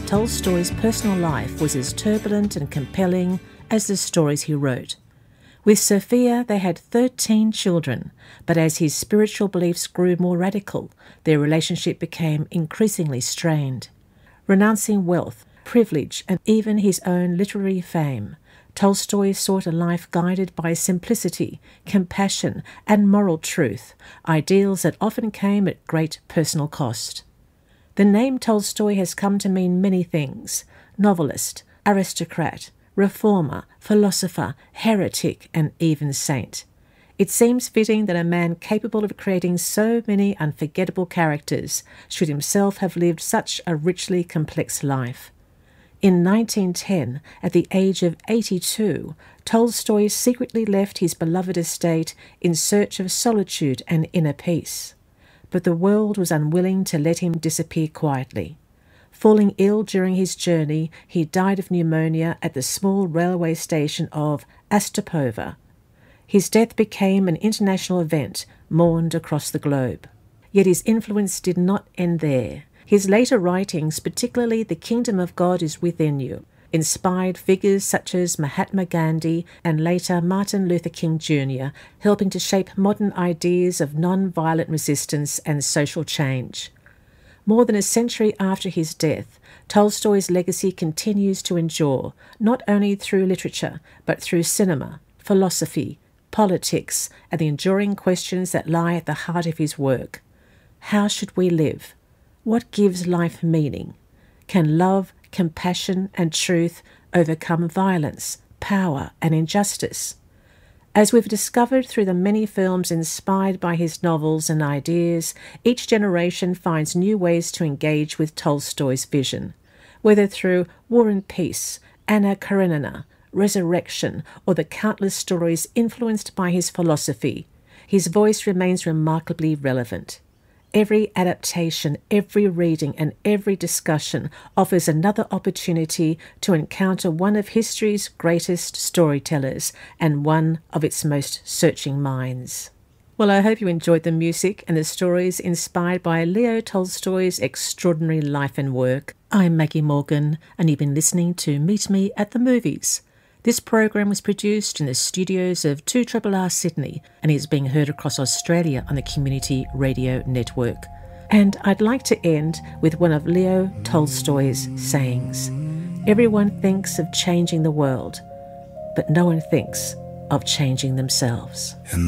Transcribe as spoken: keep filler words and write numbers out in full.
Tolstoy's personal life was as turbulent and compelling as the stories he wrote. With Sophia, they had thirteen children, but as his spiritual beliefs grew more radical, their relationship became increasingly strained. Renouncing wealth, privilege, and even his own literary fame, Tolstoy sought a life guided by simplicity, compassion, and moral truth, ideals that often came at great personal cost. The name Tolstoy has come to mean many things: novelist, aristocrat, reformer, philosopher, heretic, and even saint. It seems fitting that a man capable of creating so many unforgettable characters should himself have lived such a richly complex life. In nineteen ten, at the age of eighty-two, Tolstoy secretly left his beloved estate in search of solitude and inner peace. But the world was unwilling to let him disappear quietly. Falling ill during his journey, he died of pneumonia at the small railway station of Astapova. His death became an international event, mourned across the globe. Yet his influence did not end there. His later writings, particularly The Kingdom of God is Within You, inspired figures such as Mahatma Gandhi and later Martin Luther King Junior, helping to shape modern ideas of non-violent resistance and social change. More than a century after his death, Tolstoy's legacy continues to endure, not only through literature, but through cinema, philosophy, politics, and the enduring questions that lie at the heart of his work. How should we live? What gives life meaning? Can love, compassion, and truth overcome violence, power, and injustice? As we've discovered through the many films inspired by his novels and ideas, each generation finds new ways to engage with Tolstoy's vision, whether through War and Peace, Anna Karenina, Resurrection, or the countless stories influenced by his philosophy. His voice remains remarkably relevant. Every adaptation, every reading, and every discussion offers another opportunity to encounter one of history's greatest storytellers and one of its most searching minds. Well, I hope you enjoyed the music and the stories inspired by Leo Tolstoy's extraordinary life and work. I'm Maggie Morgan, and you've been listening to Meet Me at the Movies. This program was produced in the studios of two R R R Sydney and is being heard across Australia on the Community Radio Network. And I'd like to end with one of Leo Tolstoy's sayings. Everyone thinks of changing the world, but no one thinks of changing themselves. In